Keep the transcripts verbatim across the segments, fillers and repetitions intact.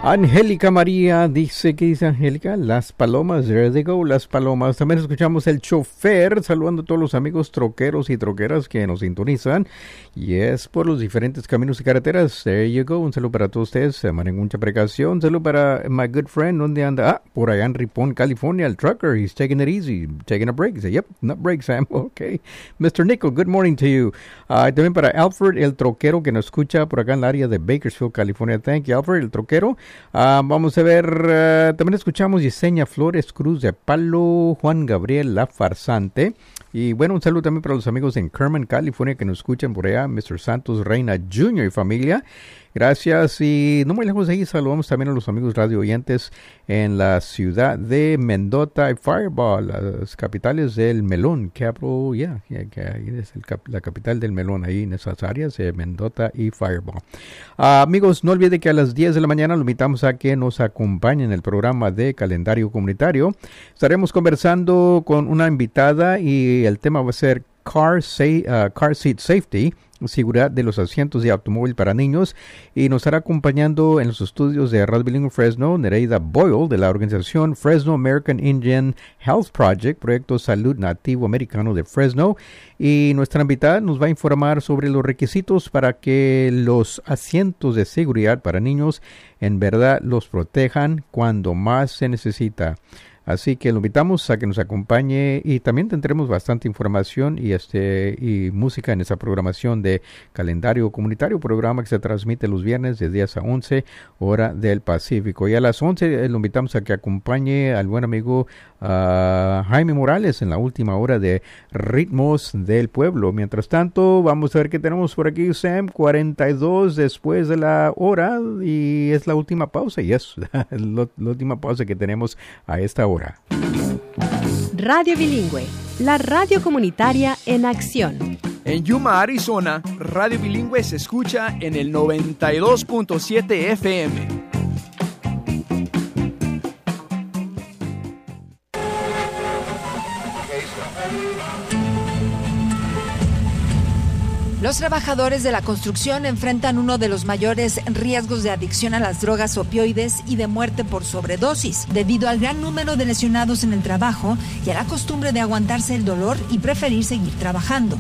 Angélica María dice, ¿qué dice Angélica? Las palomas, there they go, las palomas. También escuchamos el chofer, saludando a todos los amigos troqueros y troqueras que nos sintonizan. Y es por los diferentes caminos y carreteras. There you go, un saludo para todos ustedes, manejen mucha precaución. Un saludo para my good friend, ¿dónde anda? Ah, por allá en Ripon, California, el trucker, he's taking it easy, taking a break. Dice, yep, not break, Sam, okay. mister Nickel, good morning to you. Uh, también para Alfred, el troquero que nos escucha por acá en el área de Bakersfield, California. Thank you, Alfred, el troquero. Uh, vamos a ver, uh, también escuchamos Yesenia Flores Cruz de Palo, Juan Gabriel La Farsante. Y bueno, un saludo también para los amigos en Kerman, California, que nos escuchan por allá, mister Santos Reina junior y familia. Gracias. Y no muy lejos de ahí, saludamos también a los amigos radio oyentes en la ciudad de Mendota y Fireball, las capitales del melón. Capital, yeah, yeah, que ahí es el cap, la capital del melón, ahí en esas áreas de Mendota y Fireball. Uh, amigos, no olviden que a las diez de la mañana lo invitamos a que nos acompañen en el programa de Calendario Comunitario. Estaremos conversando con una invitada y el tema va a ser Car, say, uh, car Seat Safety, seguridad de los asientos de automóvil para niños, y nos estará acompañando en los estudios de Radio Bilingüe Fresno Nereida Boyle de la organización Fresno American Indian Health Project, proyecto Salud Nativo Americano de Fresno, y nuestra invitada nos va a informar sobre los requisitos para que los asientos de seguridad para niños en verdad los protejan cuando más se necesita. Así que lo invitamos a que nos acompañe y también tendremos bastante información y este y música en esa programación de Calendario Comunitario, programa que se transmite los viernes de diez a once, hora del Pacífico. Y a las once eh, lo invitamos a que acompañe al buen amigo uh, Jaime Morales en la última hora de Ritmos del Pueblo. Mientras tanto, vamos a ver qué tenemos por aquí, Sam, cuarenta y dos después de la hora, y es la última pausa, y es la, la última pausa que tenemos a esta hora. Radio Bilingüe, la radio comunitaria en acción. En Yuma, Arizona, Radio Bilingüe se escucha en el noventa y dos punto siete F M. Los trabajadores de la construcción enfrentan uno de los mayores riesgos de adicción a las drogas opioides y de muerte por sobredosis, debido al gran número de lesionados en el trabajo y a la costumbre de aguantarse el dolor y preferir seguir trabajando.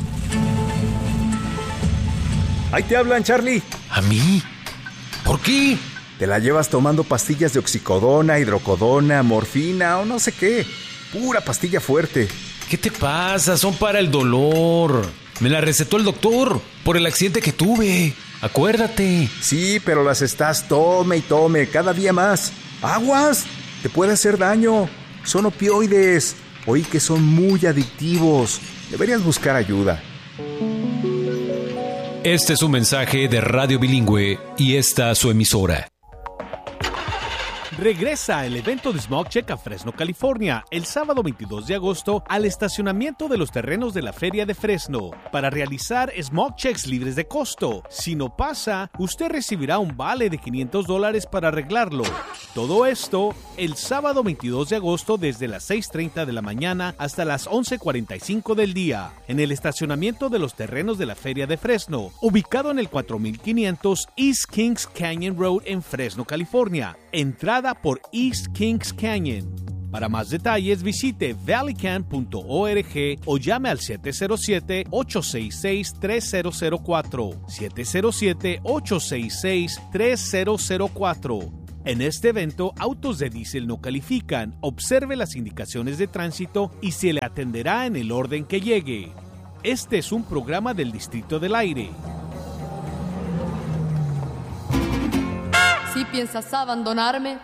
Ahí te hablan, Charlie. ¿A mí? ¿Por qué? Te la llevas tomando pastillas de oxicodona, hidrocodona, morfina o no sé qué. Pura pastilla fuerte. ¿Qué te pasa? Son para el dolor. Me la recetó el doctor por el accidente que tuve. Acuérdate. Sí, pero las estás tome y tome cada día más. ¡Aguas! Te puede hacer daño. Son opioides. Oí que son muy adictivos. Deberías buscar ayuda. Este es un mensaje de Radio Bilingüe y esta su emisora. Regresa el evento de Smog Check a Fresno, California, el sábado veintidós de agosto al estacionamiento de los terrenos de la Feria de Fresno para realizar Smog Checks libres de costo. Si no pasa, usted recibirá un vale de quinientos dólares para arreglarlo. Todo esto el sábado veintidós de agosto desde las seis treinta de la mañana hasta las once cuarenta y cinco del día en el estacionamiento de los terrenos de la Feria de Fresno, ubicado en el cuatro mil quinientos East Kings Canyon Road en Fresno, California. Entrada por East Kings Canyon. Para más detalles visite valleycan punto org o llame al siete cero siete, ocho seis seis, tres cero cero cuatro, siete cero siete, ocho seis seis, tres cero cero cuatro. En este evento, autos de diésel no califican. Observe las indicaciones de tránsito y se le atenderá en el orden que llegue. Este es un programa del Distrito del Aire. Si piensas abandonarme,